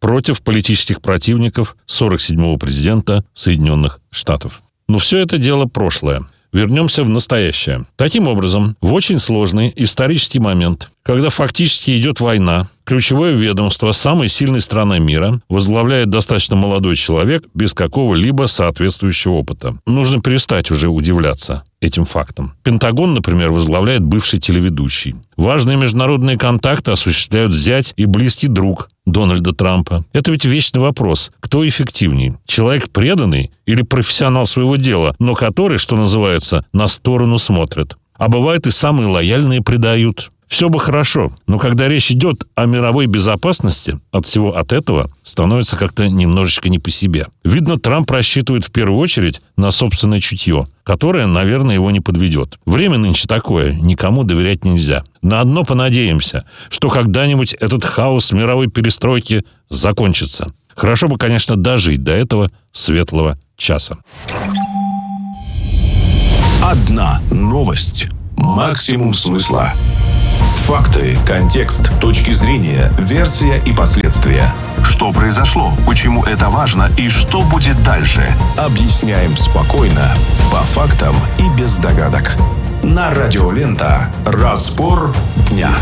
против политических противников 47-го президента Соединенных Штатов. Но все это дело прошлое. Вернемся в настоящее. Таким образом, в очень сложный исторический момент, когда фактически идет война, ключевое ведомство самой сильной страны мира возглавляет достаточно молодой человек без какого-либо соответствующего опыта. Нужно перестать уже удивляться этим фактам. Пентагон, например, возглавляет бывший телеведущий. Важные международные контакты осуществляют зять и близкий друг Дональда Трампа. Это ведь вечный вопрос. Кто эффективнее? Человек преданный или профессионал своего дела, но который, что называется, на сторону смотрит? А бывает и самые лояльные предают. Все бы хорошо, но когда речь идет о мировой безопасности, от всего от этого становится как-то немножечко не по себе. Видно, Трамп рассчитывает в первую очередь на собственное чутье, которое, наверное, его не подведет. Время нынче такое, никому доверять нельзя. На одно понадеемся, что когда-нибудь этот хаос мировой перестройки закончится. Хорошо бы, конечно, дожить до этого светлого часа. Одна новость. Максимум смысла. Факты, контекст, точки зрения, версия и последствия. Что произошло, почему это важно и что будет дальше. Объясняем спокойно, по фактам и без догадок. На Радио Лента. Разбор дня.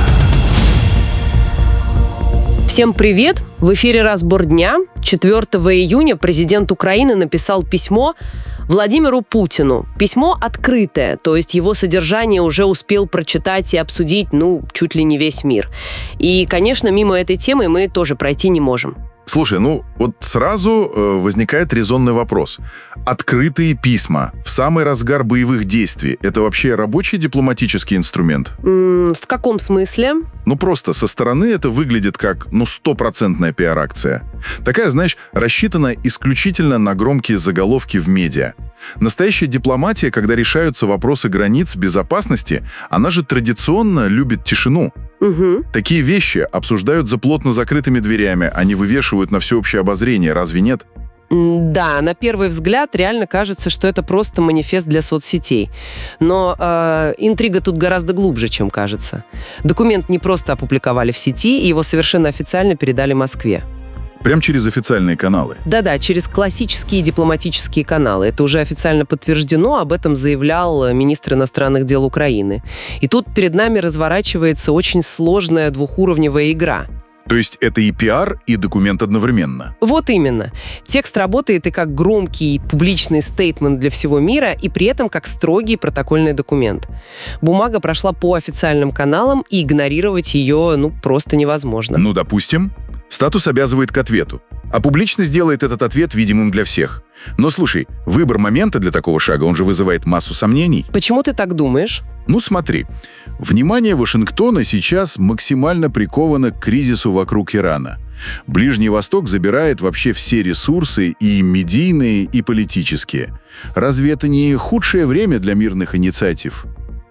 Всем привет! В эфире «Разбор дня». 4 июня президент Украины написал письмо Владимиру Путину. Письмо открытое, то есть его содержание уже успел прочитать и обсудить, чуть ли не весь мир. И, конечно, мимо этой темы мы тоже пройти не можем. Слушай, вот сразу возникает резонный вопрос. Открытые письма в самый разгар боевых действий – это вообще рабочий дипломатический инструмент? В каком смысле? Просто со стороны это выглядит как, 100% пиар-акция. Такая, рассчитана исключительно на громкие заголовки в медиа. Настоящая дипломатия, когда решаются вопросы границ безопасности, она же традиционно любит тишину. Угу. Такие вещи обсуждают за плотно закрытыми дверями, они вывешивают на всеобщее обозрение, разве нет? Да, на первый взгляд реально кажется, что это просто манифест для соцсетей. Но интрига тут гораздо глубже, чем кажется. Документ не просто опубликовали в сети, его совершенно официально передали Москве. Прям через официальные каналы? Да, через классические дипломатические каналы. Это уже официально подтверждено, об этом заявлял министр иностранных дел Украины. И тут перед нами разворачивается очень сложная двухуровневая игра. То есть это и пиар, и документ одновременно? Вот именно. Текст работает и как громкий публичный стейтмент для всего мира, и при этом как строгий протокольный документ. Бумага прошла по официальным каналам, и игнорировать ее, просто невозможно. Допустим. Статус обязывает к ответу. А публичность делает этот ответ видимым для всех. Но слушай, выбор момента для такого шага, он же вызывает массу сомнений. Почему ты так думаешь? Смотри. Внимание Вашингтона сейчас максимально приковано к кризису вокруг Ирана. Ближний Восток забирает вообще все ресурсы, и медийные, и политические. Разве это не худшее время для мирных инициатив?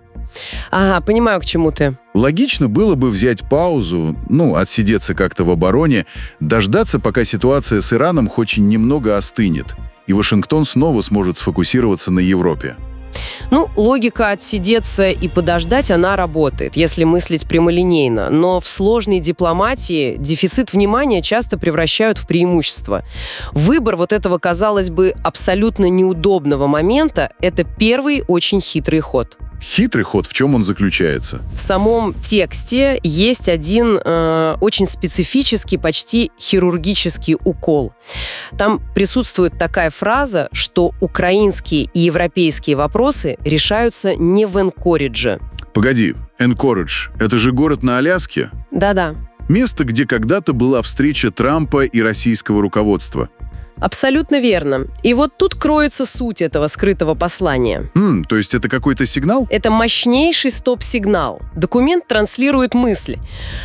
Ага, понимаю, к чему ты. Логично было бы взять паузу, отсидеться как-то в обороне, дождаться, пока ситуация с Ираном хоть немного остынет, и Вашингтон снова сможет сфокусироваться на Европе. Логика отсидеться и подождать, она работает, если мыслить прямолинейно. Но в сложной дипломатии дефицит внимания часто превращают в преимущество. Выбор этого, казалось бы, абсолютно неудобного момента – это первый очень хитрый ход. Хитрый ход, в чем он заключается? В самом тексте есть один очень специфический, почти хирургический укол. Там присутствует такая фраза, что украинские и европейские вопросы решаются не в Энкоридже. Погоди, Энкоридж – это же город на Аляске? Да-да. Место, где когда-то была встреча Трампа и российского руководства. Абсолютно верно. И тут кроется суть этого скрытого послания. То есть это какой-то сигнал? Это мощнейший стоп-сигнал. Документ транслирует мысль.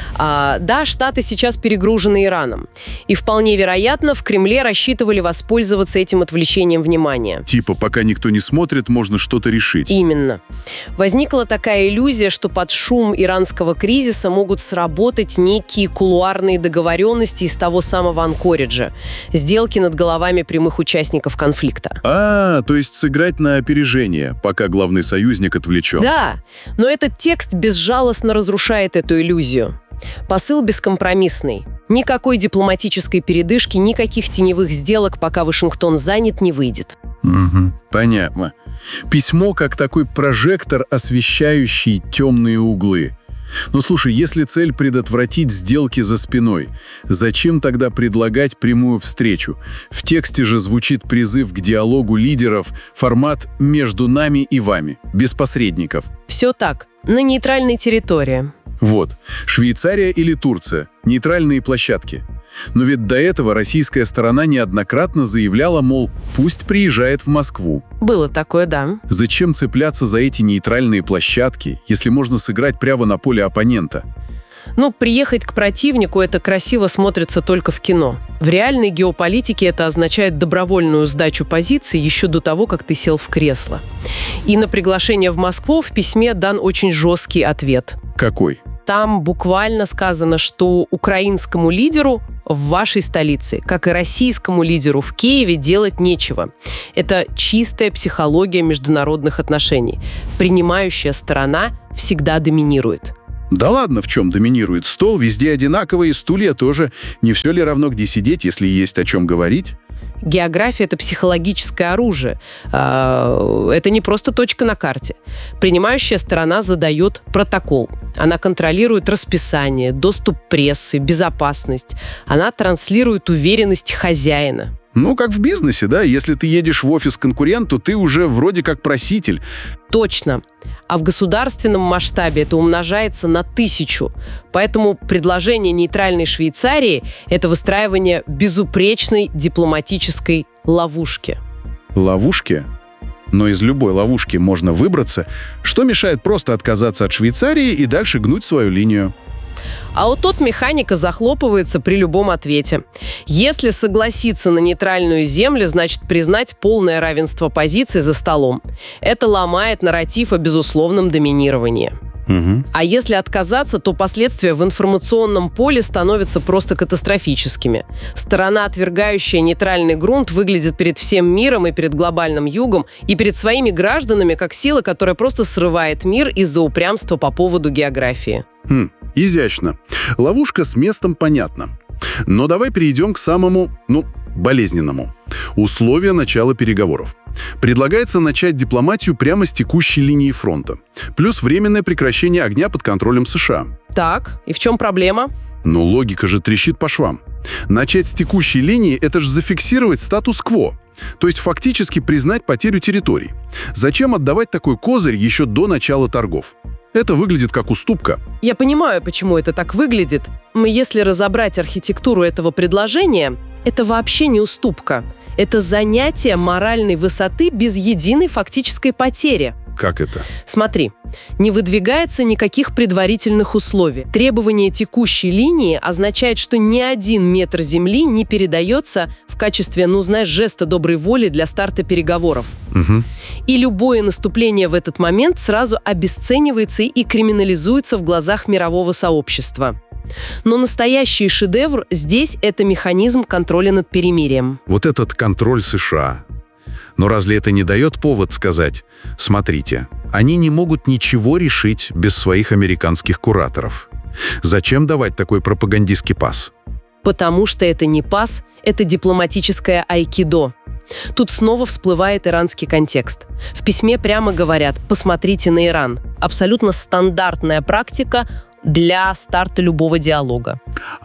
Да, Штаты сейчас перегружены Ираном. И вполне вероятно, в Кремле рассчитывали воспользоваться этим отвлечением внимания. Типа, пока никто не смотрит, можно что-то решить. Именно. Возникла такая иллюзия, что под шум иранского кризиса могут сработать некие кулуарные договоренности из того самого Анкориджа. Сделки над головами прямых участников конфликта. То есть сыграть на опережение, пока главный союзник отвлечен. Да, но этот текст безжалостно разрушает эту иллюзию. Посыл бескомпромиссный. Никакой дипломатической передышки, никаких теневых сделок, пока Вашингтон занят, не выйдет. Понятно. Письмо как такой прожектор, освещающий темные углы. Но слушай, если цель предотвратить сделки за спиной, зачем тогда предлагать прямую встречу? В тексте же звучит призыв к диалогу лидеров, формат «между нами и вами», без посредников. Все так, на нейтральной территории. Вот, Швейцария или Турция – нейтральные площадки. Но ведь до этого российская сторона неоднократно заявляла, мол, пусть приезжает в Москву. Было такое, да. Зачем цепляться за эти нейтральные площадки, если можно сыграть прямо на поле оппонента? Приехать к противнику – это красиво смотрится только в кино. В реальной геополитике это означает добровольную сдачу позиций еще до того, как ты сел в кресло. И на приглашение в Москву в письме дан очень жесткий ответ. Какой? Там буквально сказано, что украинскому лидеру в вашей столице, как и российскому лидеру в Киеве, делать нечего. Это чистая психология международных отношений. Принимающая сторона всегда доминирует. Да ладно, в чем доминирует? Стол везде одинаковый, и стулья тоже. Не все ли равно, где сидеть, если есть о чем говорить? География – это психологическое оружие. Это не просто точка на карте. Принимающая сторона задает протокол. Она контролирует расписание, доступ прессы, безопасность. Она транслирует уверенность хозяина. Как в бизнесе, да? Если ты едешь в офис к конкуренту, ты уже вроде как проситель. Точно. А в государственном масштабе это умножается на 1000. Поэтому предложение нейтральной Швейцарии – это выстраивание безупречной дипломатической ловушки. Ловушки? Но из любой ловушки можно выбраться. Что мешает просто отказаться от Швейцарии и дальше гнуть свою линию? А вот тут механика захлопывается при любом ответе. Если согласиться на нейтральную землю, значит признать полное равенство позиций за столом. Это ломает нарратив о безусловном доминировании. А если отказаться, то последствия в информационном поле становятся просто катастрофическими. Сторона, отвергающая нейтральный грунт, выглядит перед всем миром и перед глобальным югом, и перед своими гражданами как сила, которая просто срывает мир из-за упрямства по поводу географии. Изящно. Ловушка с местом понятна. Но давай перейдем к самому, болезненному. Условия начала переговоров. Предлагается начать дипломатию прямо с текущей линии фронта. Плюс временное прекращение огня под контролем США. Так, и в чем проблема? Логика же трещит по швам. Начать с текущей линии – это же зафиксировать статус-кво. То есть фактически признать потерю территорий. Зачем отдавать такой козырь еще до начала торгов? Это выглядит как уступка. Я понимаю, почему это так выглядит. Но если разобрать архитектуру этого предложения, это вообще не уступка. Это занятие моральной высоты без единой фактической потери. Как это? Смотри, не выдвигается никаких предварительных условий. Требование текущей линии означает, что ни один метр земли не передается в качестве, жеста доброй воли для старта переговоров. И любое наступление в этот момент сразу обесценивается и криминализуется в глазах мирового сообщества. Но настоящий шедевр здесь – это механизм контроля над перемирием. Вот этот контроль США. Но разве это не дает повод сказать: смотрите, они не могут ничего решить без своих американских кураторов? Зачем давать такой пропагандистский пас? Потому что это не пас, это дипломатическое айкидо. Тут снова всплывает иранский контекст. В письме прямо говорят: посмотрите на Иран. Абсолютно стандартная практика для старта любого диалога.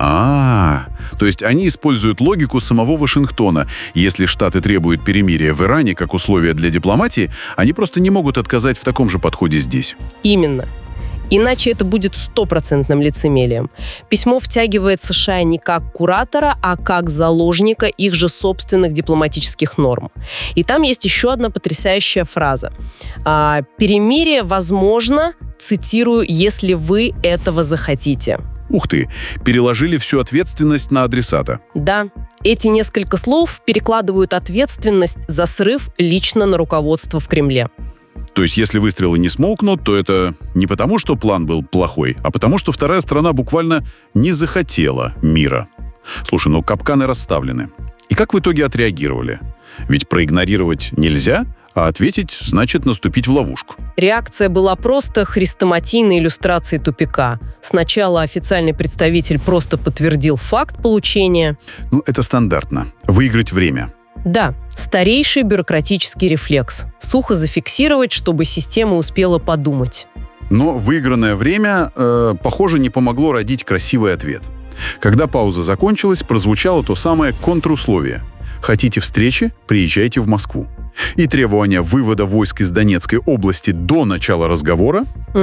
То есть они используют логику самого Вашингтона. Если Штаты требуют перемирия в Иране как условие для дипломатии, они просто не могут отказать в таком же подходе здесь. Именно. Иначе это будет 100% лицемерием. Письмо втягивает США не как куратора, а как заложника их же собственных дипломатических норм. И там есть еще одна потрясающая фраза. «Перемирие возможно, цитирую, если вы этого захотите». Ух ты, переложили всю ответственность на адресата. Да, эти несколько слов перекладывают ответственность за срыв лично на руководство в Кремле. То есть, если выстрелы не смолкнут, то это не потому, что план был плохой, а потому, что вторая страна буквально не захотела мира. Слушай, капканы расставлены. И как в итоге отреагировали? Ведь проигнорировать нельзя, А ответить значит наступить в ловушку. Реакция была просто хрестоматийной иллюстрацией тупика. Сначала официальный представитель просто подтвердил факт получения. Это стандартно. Выиграть время. Да, старейший бюрократический рефлекс. Сухо зафиксировать, чтобы система успела подумать. Но выигранное время, похоже, не помогло родить красивый ответ. Когда пауза закончилась, прозвучало то самое контрусловие. Хотите встречи? Приезжайте в Москву. И требование вывода войск из Донецкой области до начала разговора.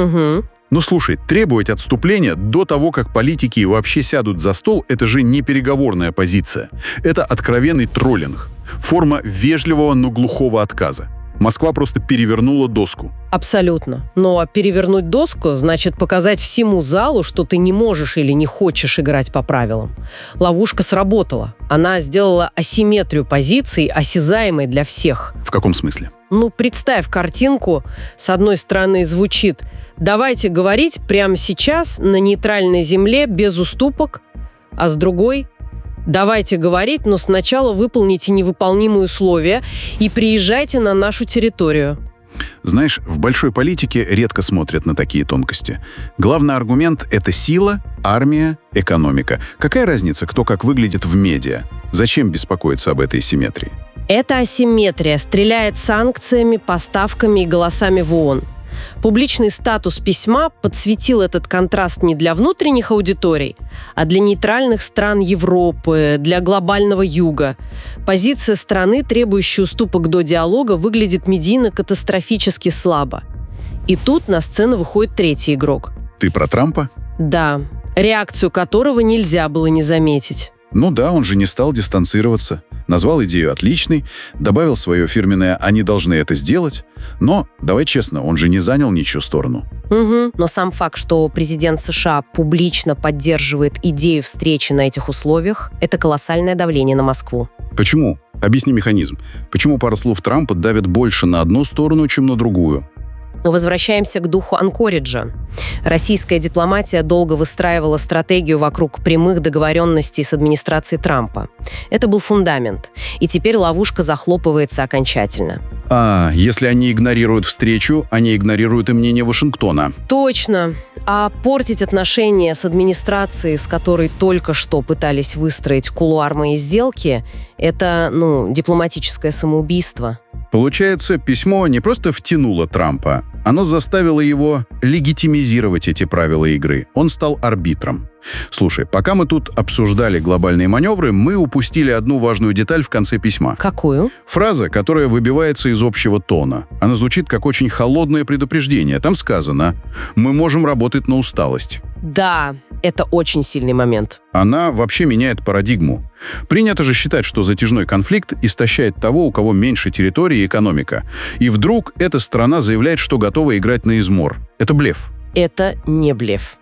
Угу. Слушай, требовать отступления до того, как политики вообще сядут за стол, это же не переговорная позиция. Это откровенный троллинг. Форма вежливого, но глухого отказа. Москва просто перевернула доску. Абсолютно. Но перевернуть доску значит показать всему залу, что ты не можешь или не хочешь играть по правилам. Ловушка сработала. Она сделала асимметрию позиций осязаемой для всех. В каком смысле? Представь картинку. С одной стороны звучит: давайте говорить прямо сейчас на нейтральной земле без уступок, а с другой: давайте говорить, но сначала выполните невыполнимые условия и приезжайте на нашу территорию. Знаешь, в большой политике редко смотрят на такие тонкости. Главный аргумент – это сила, армия, экономика. Какая разница, кто как выглядит в медиа? Зачем беспокоиться об этой симметрии? Эта асимметрия стреляет санкциями, поставками и голосами в ООН. Публичный статус письма подсветил этот контраст не для внутренних аудиторий, а для нейтральных стран Европы, для глобального юга. Позиция страны, требующая уступок до диалога, выглядит медийно катастрофически слабо. И тут на сцену выходит третий игрок. Ты про Трампа? Да, реакцию которого нельзя было не заметить. Да, он же не стал дистанцироваться. Назвал идею отличной, добавил свое фирменное «они должны это сделать». Но, давай честно, он же не занял ничью сторону. Угу. Но сам факт, что президент США публично поддерживает идею встречи на этих условиях, это колоссальное давление на Москву. Почему? Объясни механизм. Почему пара слов Трампа давят больше на одну сторону, чем на другую? Но возвращаемся к духу Анкориджа. Российская дипломатия долго выстраивала стратегию вокруг прямых договоренностей с администрацией Трампа. Это был фундамент. И теперь ловушка захлопывается окончательно. Если они игнорируют встречу, они игнорируют и мнение Вашингтона. Точно. А портить отношения с администрацией, с которой только что пытались выстроить кулуарные сделки, это, дипломатическое самоубийство. Получается, письмо не просто втянуло Трампа, оно заставило его легитимизировать эти правила игры. Он стал арбитром. Слушай, пока мы тут обсуждали глобальные маневры, мы упустили одну важную деталь в конце письма. Какую? Фраза, которая выбивается из общего тона. Она звучит как очень холодное предупреждение. Там сказано: «Мы можем работать на усталость». Да, это очень сильный момент. Она вообще меняет парадигму. Принято же считать, что затяжной конфликт истощает того, у кого меньше территории и экономика. И вдруг эта страна заявляет, что готова играть на измор. Это блеф. Это не блеф.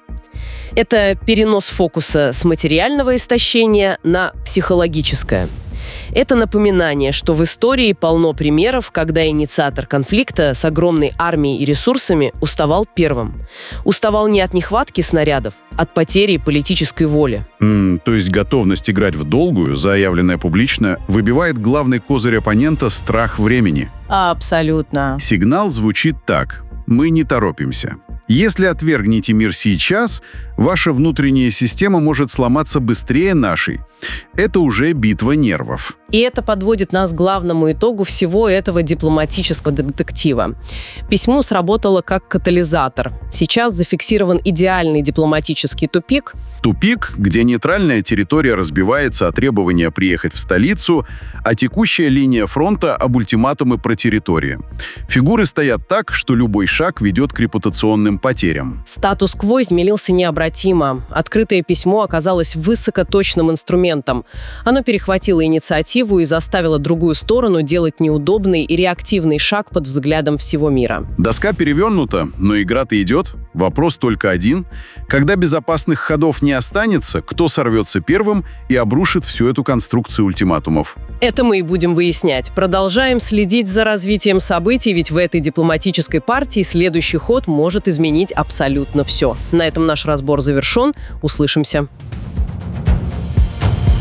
Это перенос фокуса с материального истощения на психологическое. Это напоминание, что в истории полно примеров, когда инициатор конфликта с огромной армией и ресурсами уставал первым. Уставал не от нехватки снарядов, от потери политической воли. То есть готовность играть в долгую, заявленная публично, выбивает главный козырь оппонента — страх времени. Абсолютно. Сигнал звучит так: мы не торопимся. Если отвергнете мир сейчас, ваша внутренняя система может сломаться быстрее нашей. Это уже битва нервов. И это подводит нас к главному итогу всего этого дипломатического детектива. Письмо сработало как катализатор. Сейчас зафиксирован идеальный дипломатический тупик. Тупик, где нейтральная территория разбивается от требования приехать в столицу, а текущая линия фронта об ультиматумы про территории. Фигуры стоят так, что любой шаг ведет к репутационным потерям. Статус-кво изменился необратимо. Открытое письмо оказалось высокоточным инструментом. Оно перехватило инициативу и заставило другую сторону делать неудобный и реактивный шаг под взглядом всего мира. Доска перевернута, но игра-то идет. Вопрос только один. Когда безопасных ходов не останется, кто сорвется первым и обрушит всю эту конструкцию ультиматумов? Это мы и будем выяснять. Продолжаем следить за развитием событий, ведь в этой дипломатической партии следующий ход может изменить абсолютно все. На этом наш разбор завершен. Услышимся.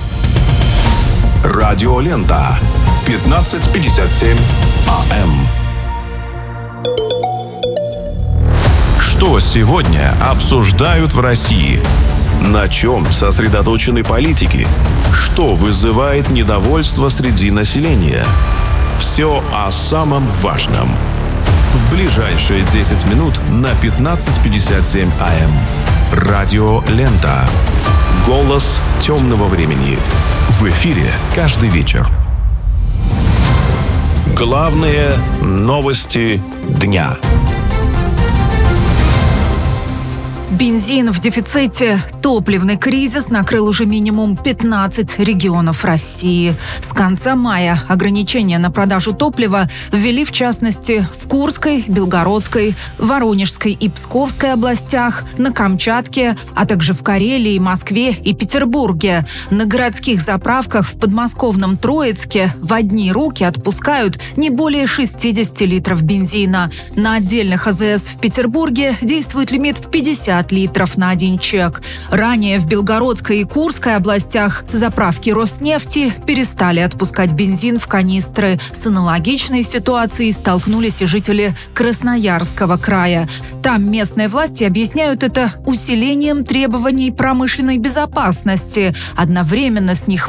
Радиолента. 15:57 АМ. Что сегодня обсуждают в России? На чем сосредоточены политики? Что вызывает недовольство среди населения? Все о самом важном. В ближайшие 10 минут на 15:57 АМ. Радио «Лента». Голос темного времени. В эфире каждый вечер. Главные новости дня. Бензин в дефиците. Топливный кризис накрыл уже минимум 15 регионов России. С конца мая ограничения на продажу топлива ввели, в частности, в Курской, Белгородской, Воронежской и Псковской областях, на Камчатке, а также в Карелии, Москве и Петербурге. На городских заправках в подмосковном Троицке в одни руки отпускают не более 60 литров бензина. На отдельных АЗС в Петербурге действует лимит в 50 литров на один чек. Ранее в Белгородской и Курской областях заправки Роснефти перестали отпускать бензин в канистры. С аналогичной ситуацией столкнулись и жители Красноярского края. Там местные власти объясняют это усилением требований промышленной безопасности. Одновременно с них